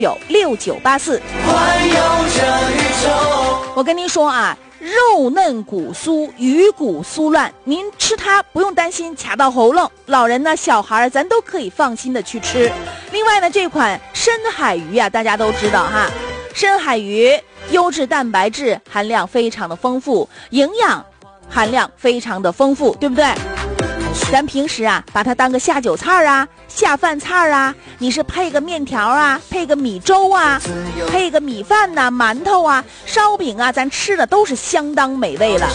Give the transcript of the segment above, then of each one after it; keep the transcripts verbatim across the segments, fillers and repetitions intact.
九六九八四。我跟您说啊，肉嫩骨酥，鱼骨酥烂，您吃它不用担心卡到喉咙，老人呢小孩咱都可以放心的去吃。另外呢，这款深海鱼啊大家都知道哈，深海鱼优质蛋白质含量非常的丰富，营养含量非常的丰富，对不对？咱平时啊把它当个下酒菜啊，下饭菜啊，你是配个面条啊，配个米粥啊，配个米饭呐、啊、馒头啊、烧饼啊，咱吃的都是相当美味了。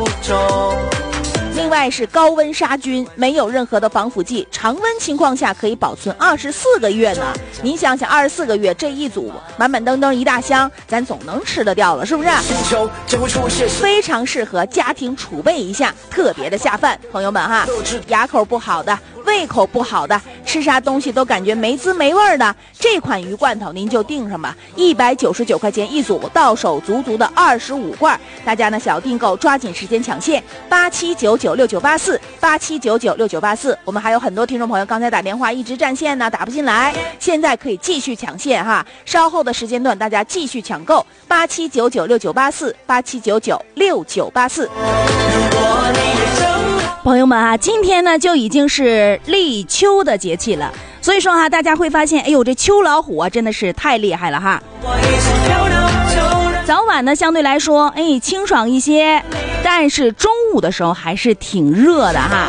另外是高温杀菌，没有任何的防腐剂，常温情况下可以保存二十四个月呢。您想想，二十四个月这一组满满登登一大箱，咱总能吃得掉了，是不是？非常适合家庭储备一下，特别的下饭。朋友们哈，牙口不好的，胃口不好的，吃啥东西都感觉没滋没味的，这款鱼罐头您就订上吧，一百九十九块钱一组，到手足足的二十五罐。大家呢小订购，抓紧时间抢现，八七九九六九八四，八七九九六九八四。我们还有很多听众朋友刚才打电话一直占线呢，打不进来，现在可以继续抢线哈，稍后的时间段大家继续抢购，八七九九六九八四，八七九九六九八四。朋友们啊，今天呢就已经是立秋的节气了，所以说哈，大家会发现，哎呦，这秋老虎啊真的是太厉害了哈。早晚呢相对来说，哎，清爽一些，但是中午的时候还是挺热的哈。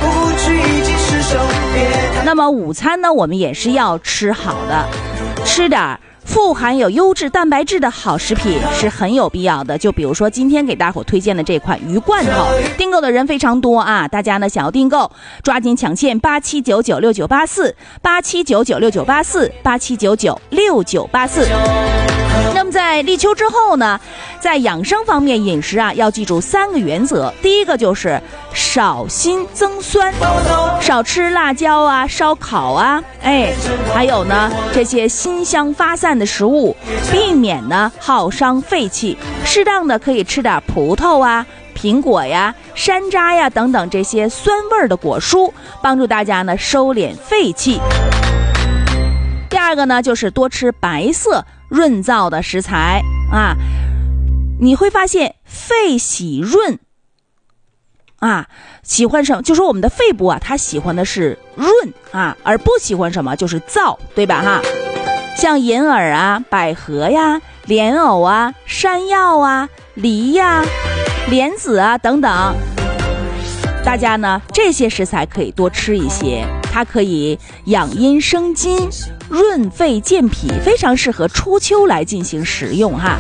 那么午餐呢，我们也是要吃好的，吃点富含有优质蛋白质的好食品是很有必要的。就比如说今天给大伙推荐的这款鱼罐头，订购的人非常多啊，大家呢想要订购抓紧抢现，八七九九六九八四，八七九九六九八四，八七九九六九八四。那么在立秋之后呢，在养生方面饮食啊要记住三个原则。第一个就是少辛增酸，少吃辣椒啊、烧烤啊，哎，还有呢这些辛香发散的食物，避免呢耗伤肺气。适当的可以吃点葡萄啊、苹果呀、山楂呀等等这些酸味的果蔬，帮助大家呢收敛肺气。第二个呢就是多吃白色润燥的食材啊，你会发现肺喜润啊，喜欢什么？就说我们的肺部啊，它喜欢的是润啊，而不喜欢什么就是燥，对吧哈？像银耳啊、百合呀、莲藕啊、山药啊、梨呀、莲子啊等等，大家呢这些食材可以多吃一些，它可以养阴生津、润肺健脾，非常适合初秋来进行食用哈。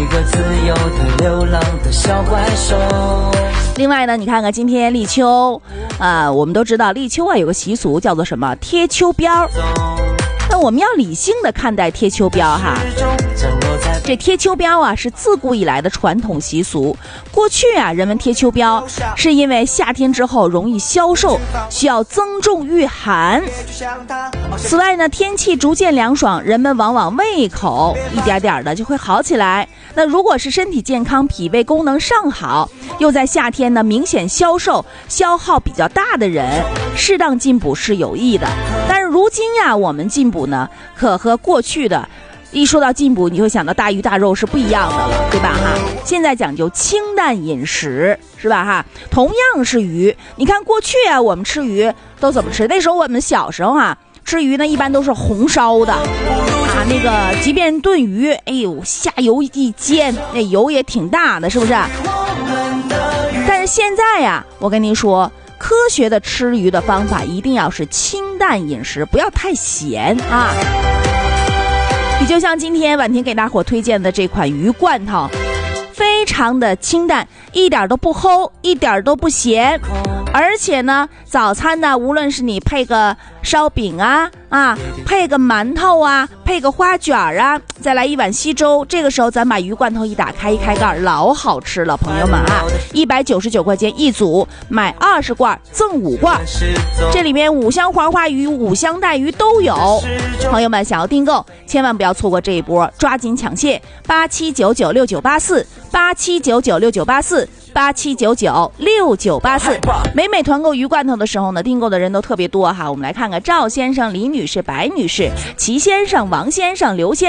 另外呢，你看看今天立秋啊、呃，我们都知道立秋啊有个习俗叫做什么贴秋膘，那我们要理性的看待贴秋膘哈。这贴秋膘啊是自古以来的传统习俗，过去啊人们贴秋膘是因为夏天之后容易消瘦，需要增重御寒。此外呢，天气逐渐凉爽，人们往往胃口一点点的就会好起来。那如果是身体健康、脾胃功能尚好，又在夏天呢明显消瘦、消耗比较大的人，适当进补是有益的。但是如今呀，我们进补呢可和过去的一说到进补，你会想到大鱼大肉是不一样的了，对吧哈？现在讲究清淡饮食，是吧哈？同样是鱼，你看过去啊，我们吃鱼都怎么吃？那时候我们小时候啊，吃鱼呢一般都是红烧的啊，那个即便炖鱼，哎呦，下油一煎，那油也挺大的，是不是？但是现在呀，我跟您说，科学的吃鱼的方法一定要是清淡饮食，不要太咸啊。你就像今天婉婷给大伙推荐的这款鱼罐头，非常的清淡，一点都不齁，一点都不咸。而且呢，早餐呢，无论是你配个烧饼啊啊，配个馒头啊，配个花卷啊，再来一碗稀粥，这个时候咱把鱼罐头一打开一开盖，老好吃了，朋友们啊！一百九十九块钱一组，买二十罐赠五罐，这里面五香黄花鱼、五香带鱼都有。朋友们想要订购，千万不要错过这一波，抓紧抢现，八七九九六九八四，八七九九六九八四。八七九九六九八四，每每团购鱼罐头的时候呢，订购的人都特别多哈。我们来看看赵先生、李女女士、白女士、齐先生、王先生、刘先